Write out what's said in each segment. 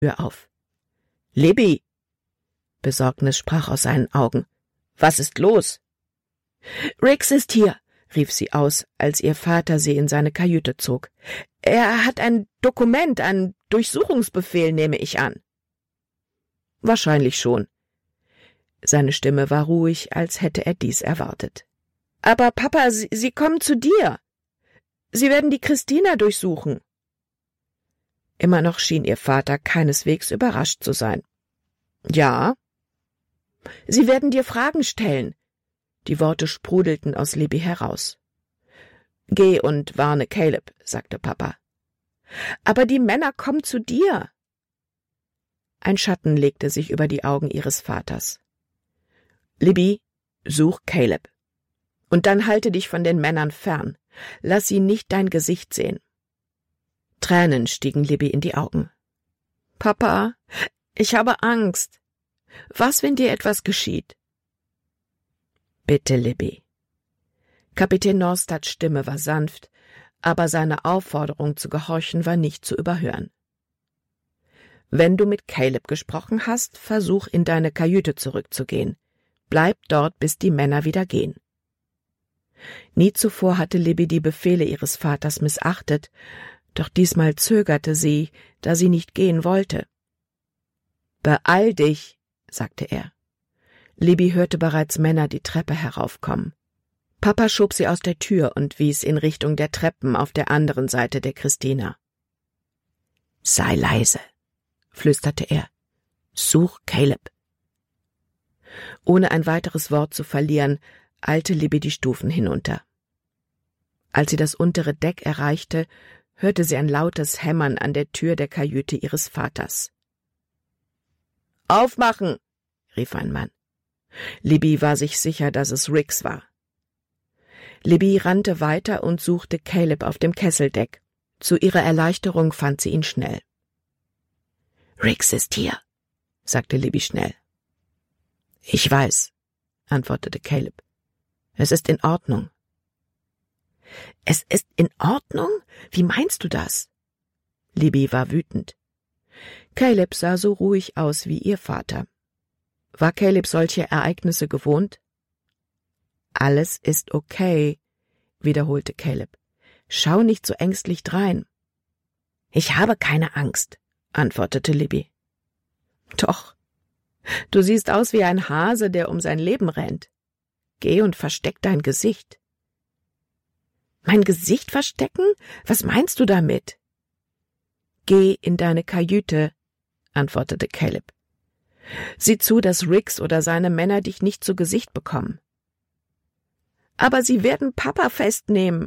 Tür auf. »Libby!« Besorgnis sprach aus seinen Augen. »Was ist los?« »Rix ist hier«, rief sie aus, als ihr Vater sie in seine Kajüte zog. »Er hat ein Dokument, einen Durchsuchungsbefehl, nehme ich an.« »Wahrscheinlich schon.« Seine Stimme war ruhig, als hätte er dies erwartet. »Aber Papa, Sie kommen zu dir. Sie werden die Christina durchsuchen.« Immer noch schien ihr Vater keineswegs überrascht zu sein. »Ja?« »Sie werden dir Fragen stellen.« Die Worte sprudelten aus Libby heraus. »Geh und warne Caleb«, sagte Papa. »Aber die Männer kommen zu dir.« Ein Schatten legte sich über die Augen ihres Vaters. »Libby, such Caleb. Und dann halte dich von den Männern fern. Lass sie nicht dein Gesicht sehen.« Tränen stiegen Libby in die Augen. »Papa, ich habe Angst. Was, wenn dir etwas geschieht?« »Bitte, Libby.« Kapitän Norstads Stimme war sanft, aber seine Aufforderung zu gehorchen war nicht zu überhören. »Wenn du mit Caleb gesprochen hast, versuch in deine Kajüte zurückzugehen. Bleib dort, bis die Männer wieder gehen.« Nie zuvor hatte Libby die Befehle ihres Vaters missachtet, doch diesmal zögerte sie, da sie nicht gehen wollte. »Beeil dich«, sagte er. Libby hörte bereits Männer die Treppe heraufkommen. Papa schob sie aus der Tür und wies in Richtung der Treppen auf der anderen Seite der Christina. »Sei leise«, flüsterte er. »Such Caleb.« Ohne ein weiteres Wort zu verlieren, eilte Libby die Stufen hinunter. Als sie das untere Deck erreichte, hörte sie ein lautes Hämmern an der Tür der Kajüte ihres Vaters. »Aufmachen«, rief ein Mann. Libby war sich sicher, dass es Rix war. Libby rannte weiter und suchte Caleb auf dem Kesseldeck. Zu ihrer Erleichterung fand sie ihn schnell. »Rix ist hier«, sagte Libby schnell. »Ich weiß«, antwortete Caleb. »Es ist in Ordnung.« »Es ist in Ordnung? Wie meinst du das?« Libby war wütend. Caleb sah so ruhig aus wie ihr Vater. War Caleb solche Ereignisse gewohnt? »Alles ist okay«, wiederholte Caleb. »Schau nicht so ängstlich drein.« »Ich habe keine Angst«, antwortete Libby. »Doch, du siehst aus wie ein Hase, der um sein Leben rennt. Geh und versteck dein Gesicht.« »Mein Gesicht verstecken? Was meinst du damit?« »Geh in deine Kajüte«, antwortete Caleb. »Sieh zu, dass Rix oder seine Männer dich nicht zu Gesicht bekommen.« »Aber sie werden Papa festnehmen.«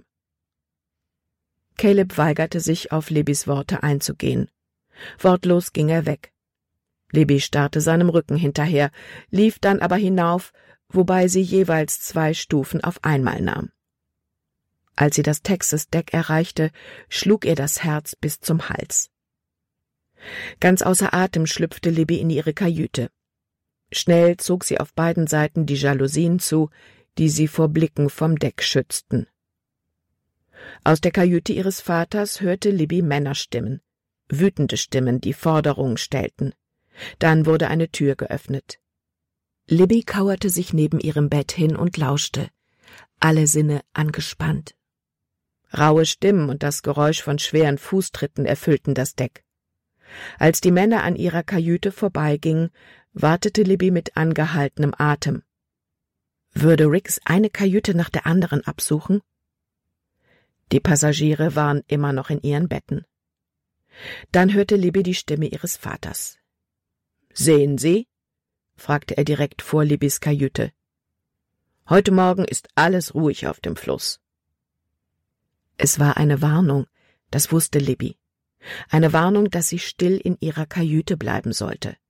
Caleb weigerte sich, auf Libbys Worte einzugehen. Wortlos ging er weg. Libby starrte seinem Rücken hinterher, lief dann aber hinauf, wobei sie jeweils 2 Stufen auf einmal nahm. Als sie das Texas-Deck erreichte, schlug ihr das Herz bis zum Hals. Ganz außer Atem schlüpfte Libby in ihre Kajüte. Schnell zog sie auf beiden Seiten die Jalousien zu, die sie vor Blicken vom Deck schützten. Aus der Kajüte ihres Vaters hörte Libby Männerstimmen, wütende Stimmen, die Forderungen stellten. Dann wurde eine Tür geöffnet. Libby kauerte sich neben ihrem Bett hin und lauschte, alle Sinne angespannt. Raue Stimmen und das Geräusch von schweren Fußtritten erfüllten das Deck. Als die Männer an ihrer Kajüte vorbeigingen, wartete Libby mit angehaltenem Atem. Würde Rix eine Kajüte nach der anderen absuchen? Die Passagiere waren immer noch in ihren Betten. Dann hörte Libby die Stimme ihres Vaters. »Sehen Sie?« fragte er direkt vor Libbys Kajüte. »Heute Morgen ist alles ruhig auf dem Fluss.« Es war eine Warnung, das wusste Libby. Eine Warnung, dass sie still in ihrer Kajüte bleiben sollte.